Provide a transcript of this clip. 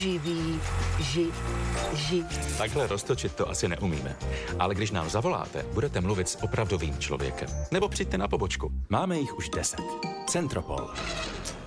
Živí. Takhle roztočit to asi neumíme. Ale když nám zavoláte, budete mluvit s opravdovým člověkem. Nebo přijďte na pobočku. Máme jich už 10. Centropol.